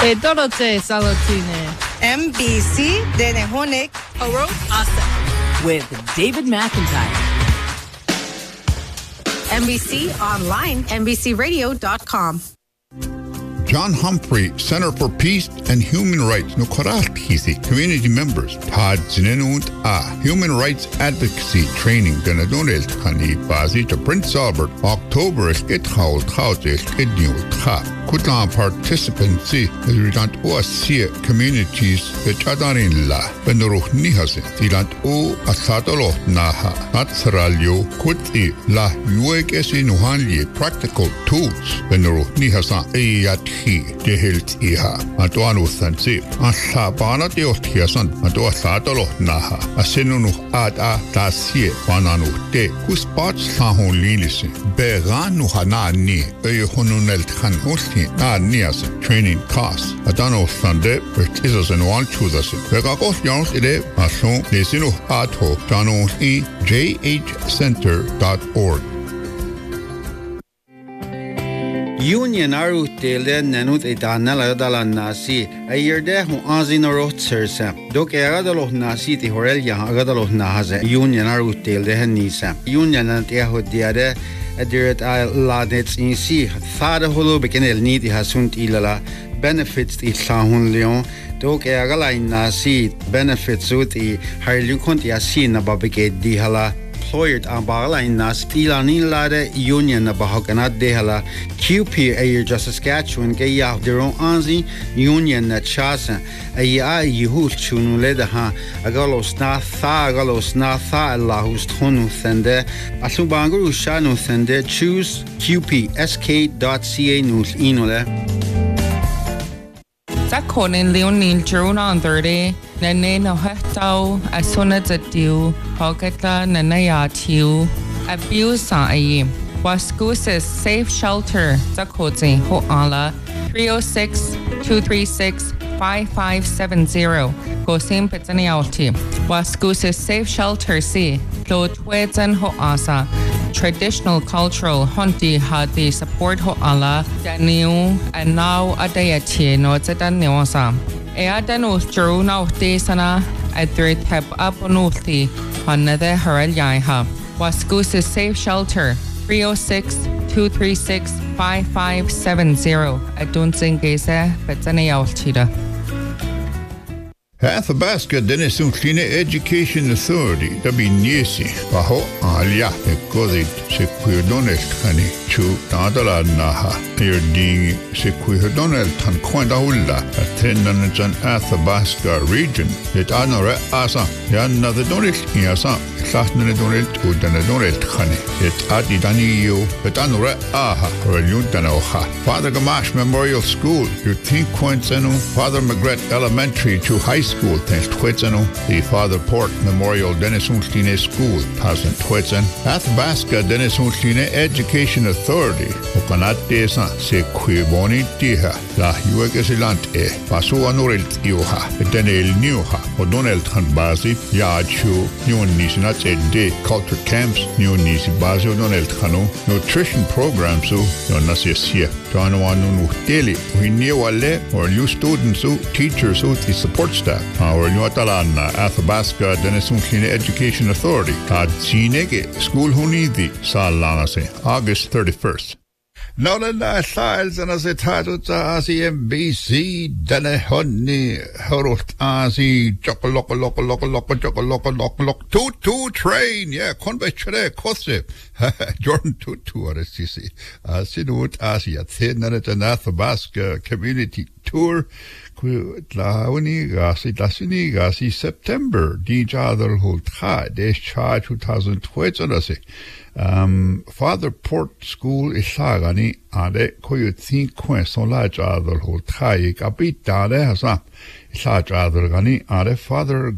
E Dorote Salotine. MBC Denehonik Oro Asa. With David McIntyre. NBC Online, NBCRadio.com. John Humphrey Center for Peace and Human Rights no Karakhisi community members Todd Zinenunt Human Rights Advocacy Training Ganadonel Khani Bazi to Prince Albert October is get haul is get new Kutlan participancy as redant Oasia communities the Chadarin la Benuruch Nihase Tilant O Asatolo Naha Natsaralio Kuti La Yuekesi Nuhanli practical tools Benuruch Nihasa Eyathi de Hilt Iha Atuanu Sansi Asabana de Otiasan Atu Asatolo Naha Asenunu Ada Tasie Bananu de Kuspots Sahon Linisi Beranu Hanani Eyhonunel Khan Nias training costs. Adano Sunday, which is an one to the Vegakos Jones Ide, Mason, Lesino Ato, Jano E. jhcenter.org. Union Arutele Nanut Etanala Dala Nasi, a year there who Azino Rotsersa, Doc Agadalo Nasi, the Horelia Agadalo Nahaza, Union Arutele Henisa, Union and Eho Diade. Adirat Ladnets in sea, Father Holo Bekenel Niti Hasunt Ilala, benefits the Sahun Leon, Dok Agalain Nasi, benefits Uti, Harlukonti Asin Ababike Dihala, employed Abala in Nas, Ilani Lade, Union Abahokanat Dehala, QP a year just Saskatchewan, Gaya, their own Anzi, Union at Chasa, a ya Yuhu Chunuleda, Agalos Natha, Agalos Natha, Allahus Tonu Thende, Asubangu Shanu Thende, choose QPSK.ca News Inole. Konin Leonil June on 30, Nene no Hetau, as soon as a dew, Hogata Nanaya Tiu, abuse a Wascus Safe Shelter, Zakozi, Hoala, 306-236-5570, Gosim Petanialti, Wascus Safe Shelter C, Lotwedzen Hoasa. Traditional cultural hunti hadi support hoala daniu and now adayati no zedaniosa. Eadanu drew no de sana adrit heb aponuti another harelyaiha. Wascus Safe Shelter 306-236-5570. Adunzingese Betanialtida. Athabasca Denison Clean Education Authority, WNESI, Baho Alia, Ecodik, Sequidonet Kani, Chu Nadala Naha, here the Sequidonet Tanquandahula, attendant an Athabasca region, that Anora Asa, Yana the Donet Yasa, Sasnadonel to Danadonet Kani, it Adi Danio, but Anora Aha, or Yudanoha, Father Gamash Memorial School, you think Quentzeno, Father Magret Elementary to High School, thanks Twitzeno, the Father Port Memorial Dennis Unstine School, Tazen Twitzen, Athabasca Dennis Unstine Education Authority, Okanat Desa, Sequiboni Tiha, La Uegesilant E, Pasu Anorelt Ioha, Denel Newha, O'Donnell Tanbazi, Yachu, New Nisinat Ede, Culture Camps, New Nisi Bazi O'Donnell Kano, Nutrition Programs, Yonasia, Joanwanu Daily, we knew Ale, or new students, teachers, the support staff. Our new Atalana, Athabasca, Denison Clean Education Authority, Tad Zinege, School Hunidi, Salanase, August 31st. Now the last sides and as it titled MBC, Denehoni, Herot Azi, Chocolok, Tutu train, yeah, Convecture, Kose, Jordan Tutu, or Sisi, Sinut Asia, Thin and an Athabasca community tour. Gasi September Dijadal Hulta Desha 2020 Father Port School Isagani Ade Koyutin Quenson Lajadal Hulta Kapitale Hasa Isajadal Gani Ade Father